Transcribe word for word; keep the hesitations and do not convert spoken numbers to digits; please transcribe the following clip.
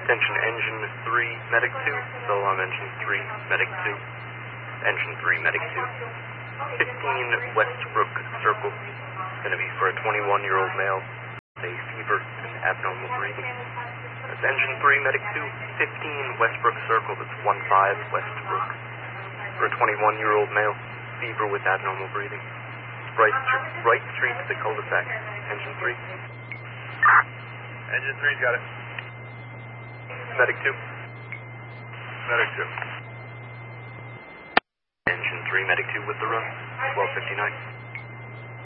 Attention Engine three, Medic two. Still alarm Engine three, Medic two. Engine three, Medic two. fifteen Westbrook Circle. It's going to be for a twenty-one-year-old male with a fever and abnormal breathing. That's Engine three, Medic two. fifteen Westbrook Circle. That's one five Westbrook. For a twenty-one-year-old male, fever with abnormal breathing. Right, right street to the cul-de-sac. Engine three. Engine three's got it. Medic two. Medic two. Engine three, Medic two with the run. twelve fifty-nine.